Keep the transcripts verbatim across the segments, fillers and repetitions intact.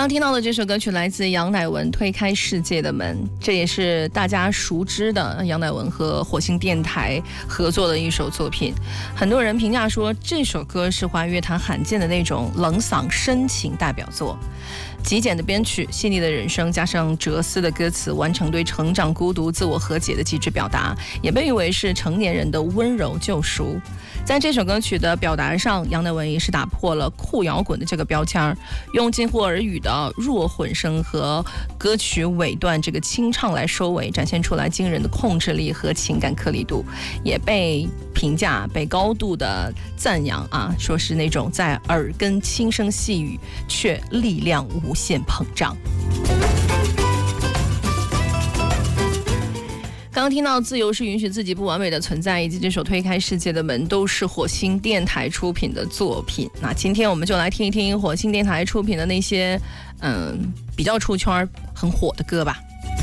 刚听到的这首歌曲来自杨乃文，《推开世界的门》，这也是大家熟知的杨乃文和火星电台合作的一首作品。很多人评价说，这首歌是华语乐坛罕见的那种冷嗓深情代表作。极简的编曲，细腻的人声，加上哲思的歌词，完成对成长、孤独、自我和解的极致表达，也被誉为是成年人的温柔救赎。在这首歌曲的表达上，杨乃文也是打破了酷摇滚的这个标签，用近乎耳语的弱混声和歌曲尾段这个清唱来收尾，展现出来惊人的控制力和情感颗粒度，也被评价被高度的赞扬啊，说是那种在耳根轻声细语，却力量无限膨胀。刚刚听到自由是允许自己不完美的存在，以及这首推开世界的门，都是火星电台出品的作品。那今天我们就来听一听火星电台出品的那些嗯比较出圈很火的歌吧。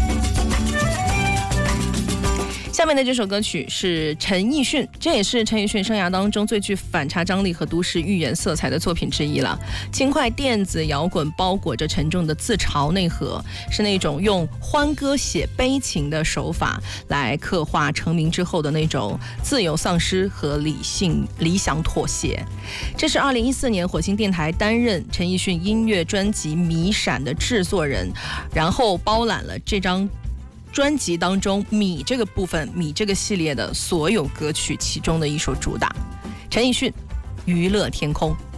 下面的这首歌曲是陈奕迅，这也是陈奕迅生涯当中最具反差张力和都市寓言色彩的作品之一了。轻快电子摇滚包裹着沉重的自嘲内核，是那种用欢歌写悲情的手法来刻画成名之后的那种自由丧失和理性理想妥协。这是二零一四年火星电台担任陈奕迅音乐专辑《迷闪》的制作人，然后包揽了这张专辑当中米这个部分米这个系列的所有歌曲其中的一首主打，陈奕迅《娱乐天空》。